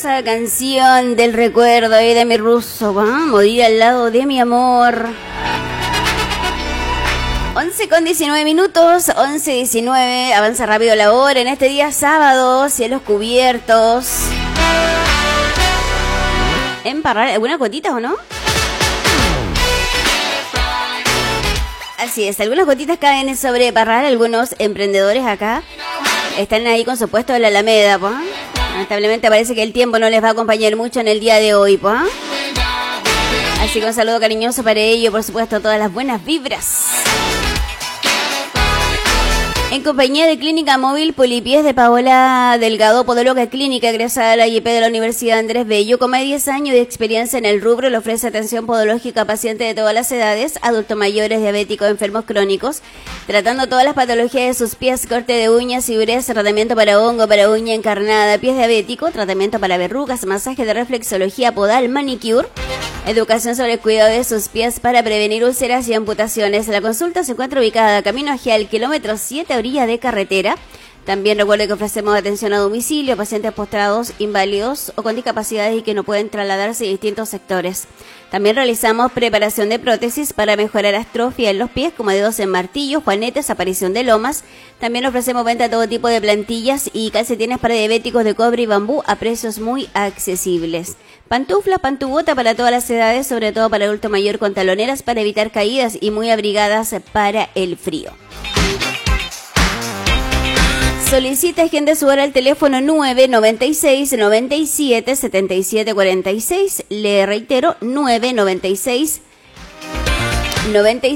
hermosa canción del recuerdo ahí de mi ruso, ¿va? Morir al lado de mi amor. 11:19 minutos, 11:19, avanza rápido la hora en este día sábado, cielos cubiertos. En Parral, ¿algunas gotitas o no? Así es, algunas gotitas caen sobre Parral, algunos emprendedores acá están ahí con su puesto de la Alameda, pues. Lamentablemente parece que el tiempo no les va a acompañar mucho en el día de hoy, pues. Así que un saludo cariñoso para ellos, por supuesto, todas las buenas vibras. En compañía de Clínica Móvil Polipies de Paola Delgado, podóloga clínica egresada de la IEP de la Universidad Andrés Bello, con más de 10 años de experiencia en el rubro, le ofrece atención podológica a pacientes de todas las edades, adultos mayores, diabéticos, enfermos crónicos, tratando todas las patologías de sus pies, corte de uñas, fibres, tratamiento para hongo, para uña encarnada, pies diabético, tratamiento para verrugas, masaje de reflexología podal, manicure, educación sobre el cuidado de sus pies para prevenir úlceras y amputaciones. La consulta se encuentra ubicada Camino Agial, kilómetro 7, orilla de carretera. También recuerde que ofrecemos atención a domicilio a pacientes postrados, inválidos o con discapacidades y que no pueden trasladarse a distintos sectores. También realizamos preparación de prótesis para mejorar atrofia en los pies, como dedos en martillos, juanetes, aparición de lomas. También ofrecemos venta de todo tipo de plantillas y calcetines para diabéticos de cobre y bambú a precios muy accesibles. Pantufla, pantubota para todas las edades, sobre todo para adulto mayor con taloneras para evitar caídas y muy abrigadas para el frío. Solicita agenda su hora al teléfono 996 97 77 46. Le reitero, 996 97